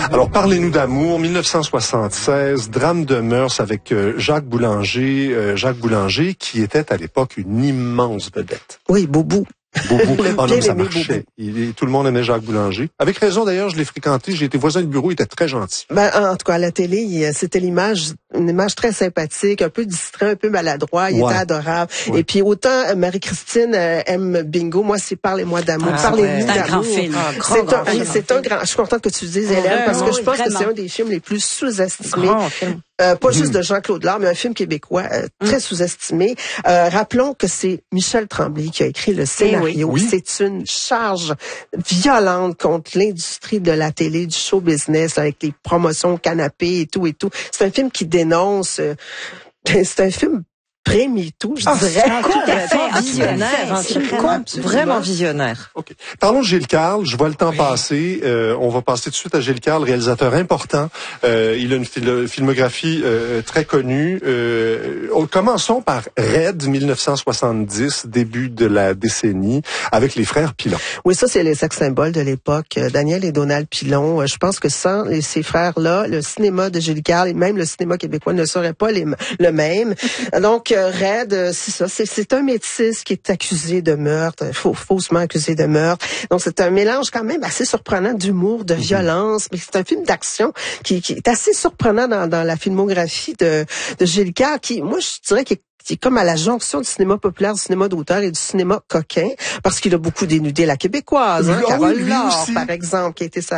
Alors, parlez-nous d'amour. 1976, drame de mœurs avec Jacques Boulanger, qui était à l'époque une immense vedette. Oui, Boubou. Boubou. Oh non, ça marchait. Tout le monde aimait Jacques Boulanger. Avec raison, d'ailleurs, je l'ai fréquenté. J'ai été voisin de bureau. Il était très gentil. Ben, en tout cas, à la télé, c'était une image très sympathique, un peu distrait, un peu maladroit. Il était adorable. Ouais. Et puis, autant Marie-Christine aime Bingo. Moi, c'est Parlez-moi d'amour. Parlez-nous d'amour. C'est un grand. Je suis contente que tu le dises, Hélène, parce que je pense que c'est un des films les plus sous-estimés. Pas juste de Jean-Claude Lard, mais un film québécois très sous-estimé. Rappelons que c'est Michel Tremblay qui a écrit le scénario. Oui. C'est une charge violente contre l'industrie de la télé, du show business, avec les promotions canapé et tout et tout. C'est un film qui dénonce. C'est un film pré-MeToo, je dirais. Visionnaire, vraiment visionnaire. OK. Parlons de Gilles Carle. Je vois le temps passer. On va passer tout de suite à Gilles Carle, réalisateur important. Il a une filmographie très connue. Commençons par Red, 1970, début de la décennie, avec les frères Pilon. Oui, ça, c'est les sex symboles de l'époque. Daniel et Donald Pilon. Je pense que sans ces frères-là, le cinéma de Gilles Carle et même le cinéma québécois ne serait pas le même. Donc, Red, c'est ça. C'est un métis qui est accusé de meurtre, faussement accusé de meurtre. Donc, c'est un mélange quand même assez surprenant d'humour, de violence. Mais c'est un film d'action qui est assez surprenant dans la filmographie de Gilles Carle, qui, moi, je dirais qu'il est comme à la jonction du cinéma populaire, du cinéma d'auteur et du cinéma coquin, parce qu'il a beaucoup dénudé la québécoise, Carole Laure, par exemple, qui a été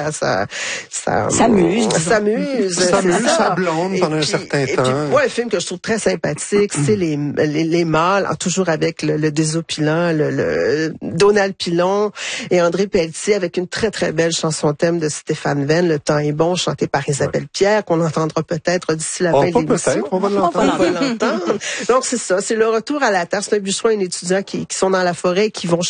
s'amuse, sa blonde pendant un certain temps. Puis, moi, un film que je trouve très sympathique, c'est les mâles, toujours avec le désopilant, le Donald Pilon et André Pelletier, avec une très, très belle chanson thème de Stéphane Venn, Le temps est bon, chantée par Isabelle Pierre, qu'on entendra peut-être d'ici la fin de l'émission. On va l'entendre. Donc, c'est ça, c'est le retour à la terre. C'est un bûcheron et un étudiant qui sont dans la forêt et qui vont